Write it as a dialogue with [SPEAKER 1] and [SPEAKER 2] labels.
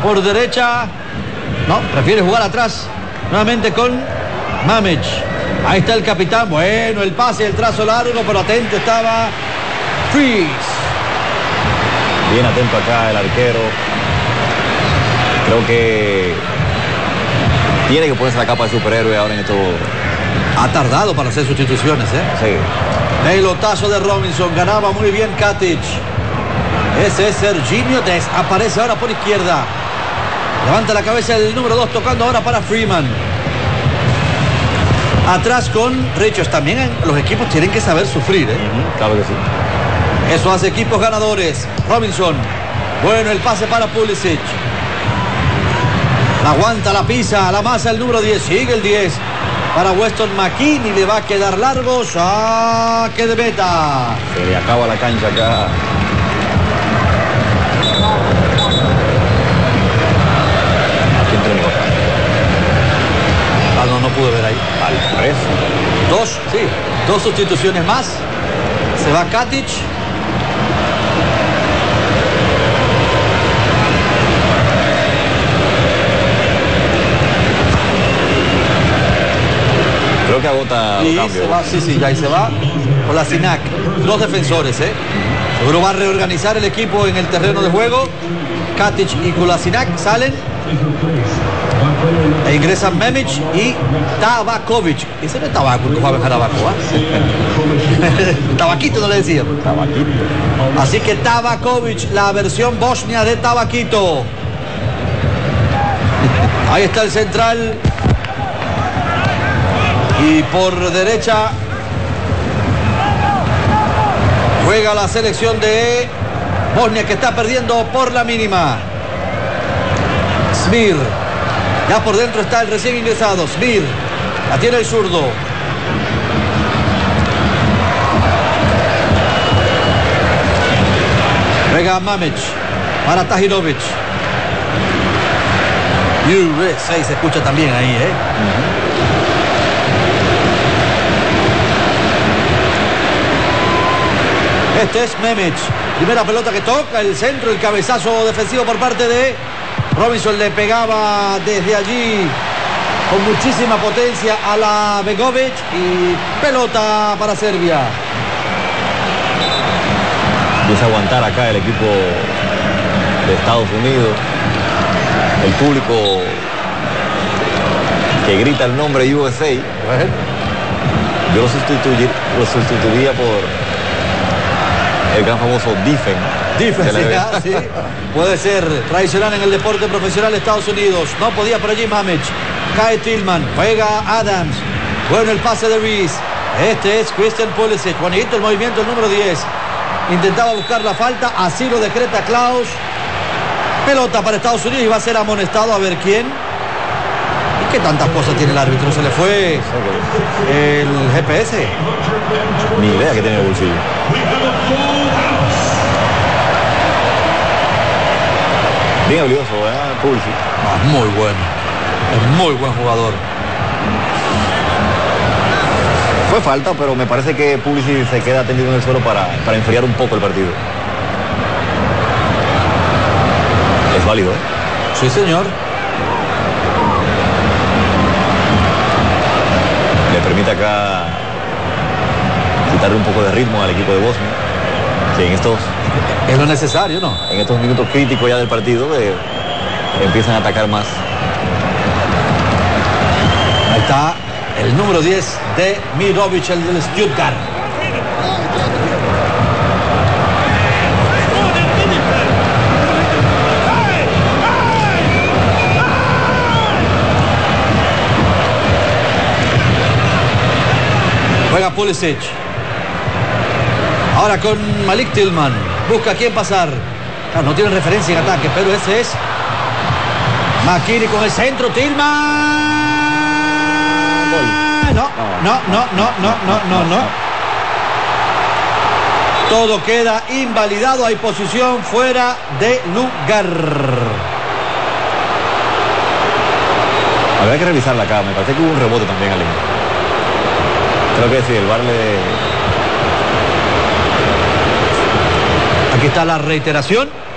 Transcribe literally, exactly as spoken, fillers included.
[SPEAKER 1] por derecha. No, prefiere jugar atrás. Nuevamente con Mamic. Ahí está el capitán. Bueno, el pase, el trazo largo, pero atento estaba Freeze.
[SPEAKER 2] Bien atento acá el arquero. Creo que tiene que ponerse la capa de superhéroe ahora en esto.
[SPEAKER 1] Ha tardado para hacer sustituciones, ¿eh?
[SPEAKER 2] Sí.
[SPEAKER 1] Pelotazo de Robinson. Ganaba muy bien Katic. Ese es Serginho. Aparece ahora por izquierda. Levanta la cabeza el número dos, tocando ahora para Freeman. Atrás con Richards. También los equipos tienen que saber sufrir, ¿eh?
[SPEAKER 2] Uh-huh, claro que sí.
[SPEAKER 1] Eso hace equipos ganadores. Robinson. Bueno, el pase para Pulisic. La aguanta, la pisa, la masa el número diez. Sigue el diez. Para Weston McKennie, le va a quedar largo. Saque de meta.
[SPEAKER 2] Se le acaba la cancha acá. Aquí entrenó.
[SPEAKER 1] Ah, no, no pude ver ahí.
[SPEAKER 2] Al tres.
[SPEAKER 1] Dos, sí. Dos sustituciones más. Se va Katic.
[SPEAKER 2] Creo que agota
[SPEAKER 1] y
[SPEAKER 2] cambio.
[SPEAKER 1] Se va, sí, sí, ya ahí se va con la Sinac. Dos defensores, ¿eh? Seguro va a reorganizar el equipo en el terreno de juego. Katic y Kolasinac salen. E ingresan Memic y Tabakovic. Ese no es tabaco, el que juega a tabaco, ¿eh? Tabaquito no le decía.
[SPEAKER 2] Tabaquito.
[SPEAKER 1] Así que Tabakovic, la versión bosnia de Tabaquito. Ahí está el central. Y por derecha juega la selección de Bosnia, que está perdiendo por la mínima. Smir. Ya por dentro está el recién ingresado. Smir. La tiene el zurdo. Juega Mamic para Tahirovic. U S A se escucha también ahí, ¿eh? Uh-huh. Este es Memic. Primera pelota que toca el centro, el cabezazo defensivo por parte de Robinson. Le pegaba desde allí con muchísima potencia a la Begovic y pelota para Serbia.
[SPEAKER 2] Empieza a aguantar acá el equipo de Estados Unidos. El público que grita el nombre U S A.
[SPEAKER 1] Bueno.
[SPEAKER 2] Yo lo sustituiría, lo sustituiría por el gran famoso Difen.
[SPEAKER 1] Difen, sí, sí. Puede ser tradicional en el deporte profesional de Estados Unidos. No podía por allí Mamic. Cae Tillman. Juega Adams. Bueno, el pase de Reese. Este es Christian Pulisic. Bonito el movimiento, el número diez. Intentaba buscar la falta. Así lo decreta Klaus. Pelota para Estados Unidos y va a ser amonestado. A ver quién. ¿Y qué tantas cosas tiene el árbitro? Se le fue el G P S.
[SPEAKER 2] Ni idea que tiene en el bolsillo. Bien habilidoso, ¿eh? Pulisic.
[SPEAKER 1] Ah, muy bueno. Es muy buen jugador.
[SPEAKER 2] Fue falta, pero me parece que Pulisic se queda tendido en el suelo para, para enfriar un poco el partido. Es válido, ¿eh?
[SPEAKER 1] Sí, señor.
[SPEAKER 2] Le permite acá quitarle un poco de ritmo al equipo de Bosnia, que en estos
[SPEAKER 1] es lo necesario, ¿no?
[SPEAKER 2] En estos minutos críticos ya del partido eh, empiezan a atacar más.
[SPEAKER 1] Ahí está el número diez de Mirovic, el del Stuttgart. Juega Pulisic. Ahora con Malik Tillman. Busca a quién pasar. Ah, no tiene referencia en ataque, pero ese es McKennie con el centro. Tillman. No, no, no, no, no, no, no, no. Todo queda invalidado. Hay posición fuera de lugar.
[SPEAKER 2] Habría que revisarla acá. Me parece que hubo un rebote también al línea. Creo que sí, el V A R le...
[SPEAKER 1] Aquí está la reiteración.